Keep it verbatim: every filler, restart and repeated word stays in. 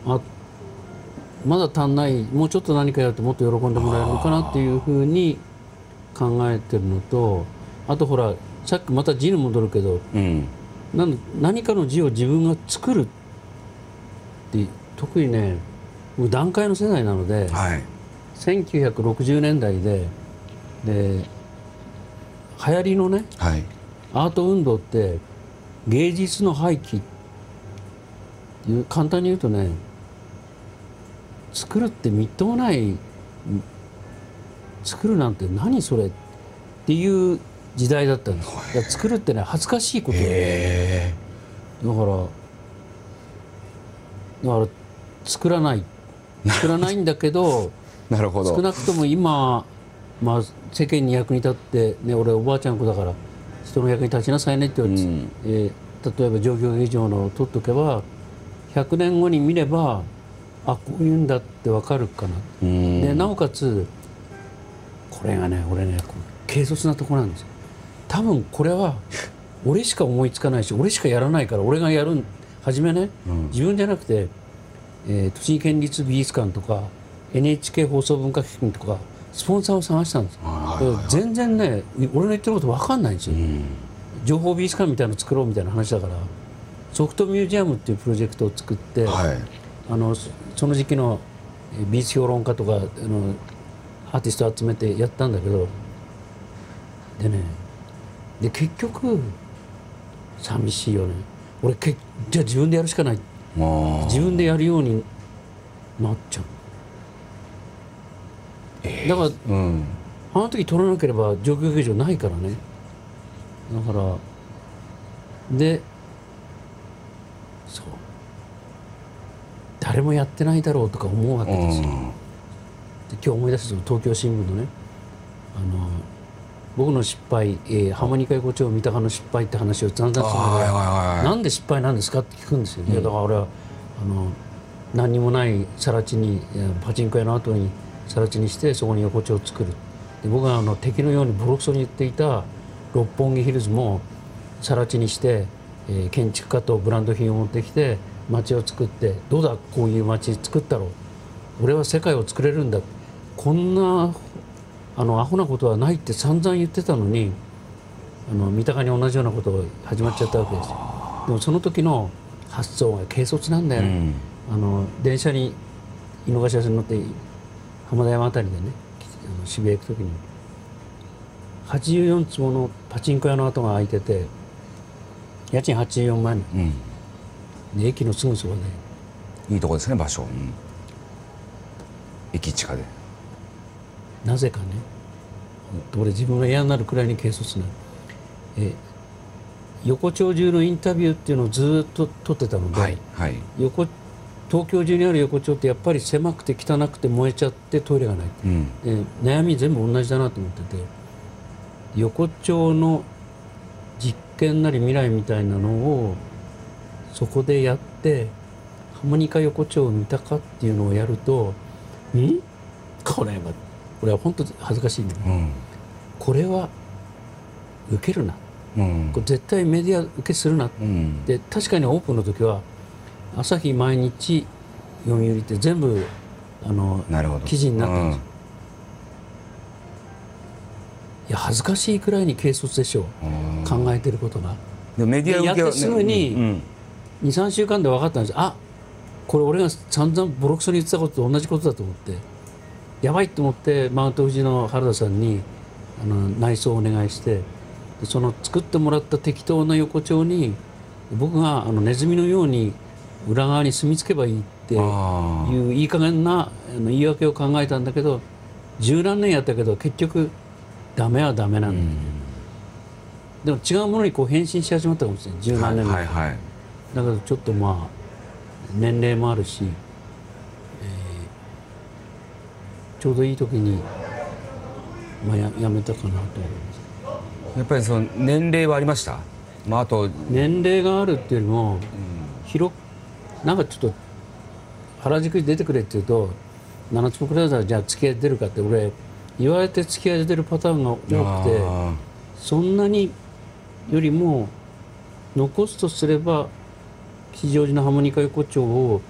あまだ足んない、もうちょっと何かやるともっと喜んでもらえるのかなっていうふうに考えてるのと、あとほらさっきまた字に戻るけど、 うん、 なん何かの字を自分が作るって特にねもう団塊の世代なので、 はい、 せんきゅうひゃくろくじゅうねんだいでで流行りのね、 はい、 アート運動って芸術の廃棄っていう簡単に言うとね、作るってみっともない、作るなんて何それっていう時代だったんです。だから作るってね恥ずかしいことへだからだから作らない作らないんだけどなるほど。 少なくとも今、まあ、世間に役に立って、ね、俺おばあちゃん子だから人の役に立ちなさいねって言われて、うんえー、例えば状況劇場のを取っとけばひゃくねんごに見ればあこういうんだって分かるかな。でなおかつこれがね俺ね軽率なとこなんですよ。多分これは俺しか思いつかないし俺しかやらないから俺がやるん初めね、うん、自分じゃなくて、えー、栃木県立美術館とか エヌエイチケー 放送文化基金とかスポンサーを探したんです。全然ね俺の言ってること分かんないんですよ、うん、情報美術館みたいなの作ろうみたいな話だからソフトミュージアムっていうプロジェクトを作って、はい、あのその時期の美術評論家とかあのアーティストを集めてやったんだけどでねで結局寂しいよね。俺けじゃあ自分でやるしかない自分でやるようになっちゃう、えー、だから、うん、あの時取らなければ状況劇場ないからね。だからでそう誰もやってないだろうとか思うわけですよ。で今日思い出した東京新聞のねあの僕の失敗、えー、浜二階横丁三鷹の失敗って話をざんざんするのでなんで失敗なんですかって聞くんですよ、うん、いやだから俺はあの何にもない更地にパチンコ屋の後に更地にしてそこに横丁を作る。で僕はあの敵のようにボロクソに言っていた六本木ヒルズも更地にして、えー、建築家とブランド品を持ってきて街を作ってどうだこういう街作ったろう俺は世界を作れるんだこんなあのアホなことはないって散々言ってたのにあの三鷹に同じようなことが始まっちゃったわけですよ。でもその時の発想が軽率なんだよね、うん、あの電車に井の頭線に乗って浜田山あたりでねあの渋谷行く時にはちじゅうよん坪のパチンコ屋の跡が開いてて家賃はちじゅうよんまんえん、うん、で駅のすぐそばでいいとこですね場所、うん、駅地下でなぜかね俺自分が嫌になるくらいに軽率なえ横丁中のインタビューっていうのをずっと撮ってたので、はいはい、横東京中にある横丁ってやっぱり狭くて汚くて燃えちゃってトイレがない、うん、で悩み全部同じだなと思ってて横丁の実験なり未来みたいなのをそこでやって浜二階横丁を見たかっていうのをやるとんこれはこれは本当恥ずかしいんだけど、うん、これは受けるな、うん、これ絶対メディア受けするな、うん、で確かにオープンの時は朝日毎日読売って全部あの記事になったんですよ、うん、いや恥ずかしいくらいに軽率でしょう、考えてることが。 でメディア受けやってすぐににさんしゅうかんで分かったんです。あこれ俺が散々ボロクソに言ってたことと同じことだと思ってやばいと思ってマウント富士の原田さんにあの内装をお願いしてでその作ってもらった適当な横丁に僕があのネズミのように裏側に住み着けばいいっていういい加減なあの言い訳を考えたんだけど十何年やったけど結局ダメはダメなんだよね。でも違うものにこう変身し始まったかもしれない十何年前、はいはいはい、だけどちょっとまあ年齢もあるし、えー、ちょうどいい時に、まあ、や, やめたかなと思います。 やっぱりその年齢はありました、まあ、あと年齢があるっていうのも、うん、広なんかちょっと原宿に出てくれって言うと七つくらいだらじゃあ付き合い出るかって俺言われて付き合い出るパターンが多くてそんなによりも残すとすれば吉祥寺の浜二階横丁を